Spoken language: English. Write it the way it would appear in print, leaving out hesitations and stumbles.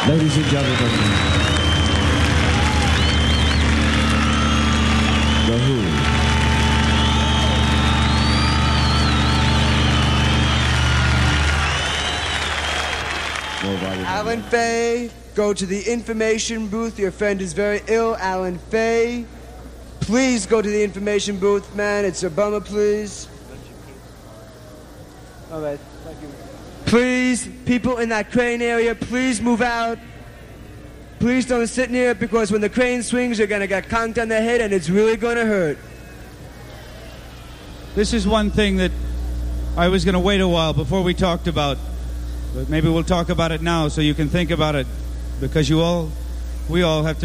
Ladies and gentlemen, The Who. Alan Fay, go to the information booth. Your friend is very ill. Alan Fay, please go to the information booth, man. It's a bummer, please. All right, thank you. Please, people in that crane area, please move out. Please don't sit near it, because when the crane swings, you're going to get conked on the head, and it's really going to hurt. This is one thing that I was going to wait a while before we talked about, but maybe we'll talk about it now so you can think about it, because we all have to